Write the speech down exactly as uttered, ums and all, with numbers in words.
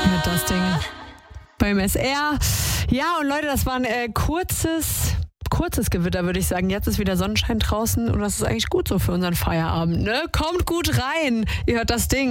mit das Ding beim S R. Ja, und Leute, das war ein äh, kurzes, kurzes Gewitter, würde ich sagen. Jetzt ist wieder Sonnenschein draußen und das ist eigentlich gut so für unseren Feierabend. Ne? Kommt gut rein. Ihr hört das Ding.